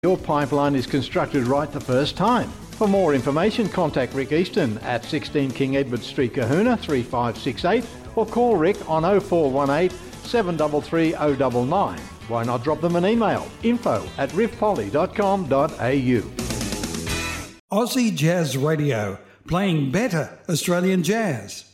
your pipeline is constructed right the first time. For more information, contact Rick Easton at 16 King Edward Street, Kahuna 3568 or call Rick on 0418 733 099. Why not drop them an email? info@riffpoly.com.au. Aussie Jazz Radio, playing better Australian jazz.